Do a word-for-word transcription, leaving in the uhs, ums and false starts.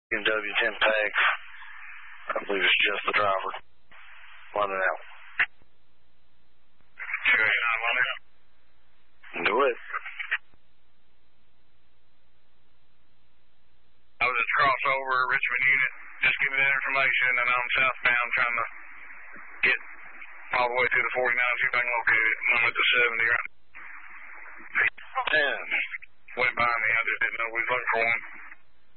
B M W ten packs. I believe it's just the driver. Running out. two eight nine one. Do it. I was at crossover, Richmond unit. Just give me that information, and I'm southbound trying to get all the way through the forty-nine, see if I can locate it. I'm at the seventy right now. ten. Went by me, I just didn't know we was looking for one.